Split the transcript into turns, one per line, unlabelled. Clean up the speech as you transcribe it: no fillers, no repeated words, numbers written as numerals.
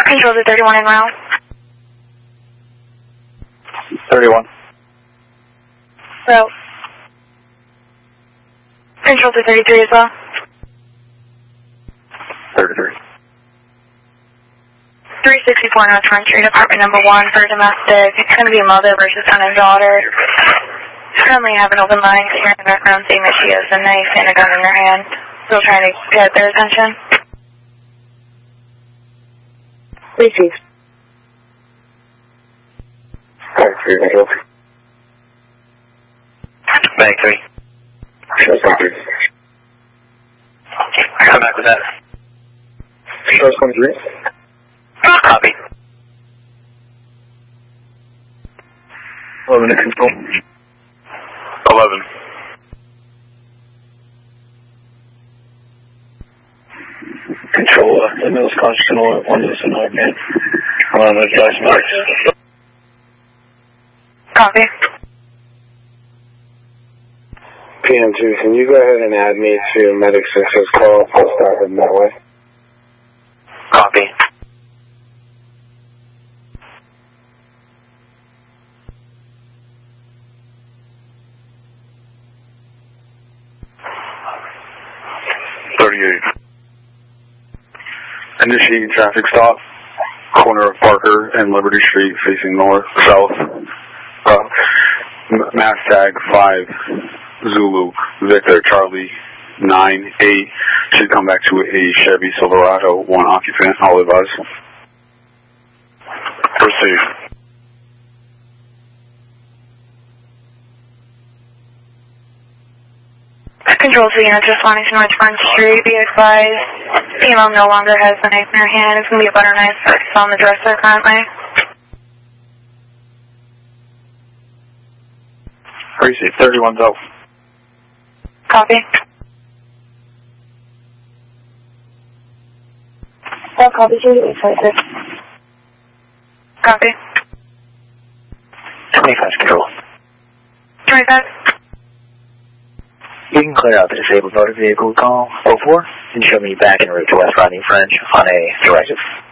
Control to 31 en route.
31.
Route. Control to 33 as well.
33.
364 North Front Street, apartment number 1 for domestic. It's going to be mother versus son and daughter. Currently have an open line, so you're in the background seeing that she has a knife and a gun in her hand. Still trying to get their attention.
Receive.
Bank 3, visual. Bank 3. Shows 1 3. Come back with that. Shows 1 3. Copy. 11 to control. 11. Control, the middle's constitutional, 1 to another man. I'm on the advice marks.
Copy.
PM2, can you go ahead and add me to Medic 6's call? I'll start heading that way.
Copy. Initiating traffic stop, corner of Parker and Liberty Street, facing south. Mass tag 5 Zulu Victor Charlie 9-8 should come back to a Chevy Silverado, 1 occupant. I'll advise. Proceed.
Control to units responding to North Front Street. Be advised, female no longer has the knife in her hand. It's going to be a butter knife that's on the dresser currently.
Receive. 31's out.
Copy.
Well, copy 2856.
Copy.
25's control.
25.
You can clear out the disabled motor vehicle call 04 and show me back en route to West Rodney French on a directive.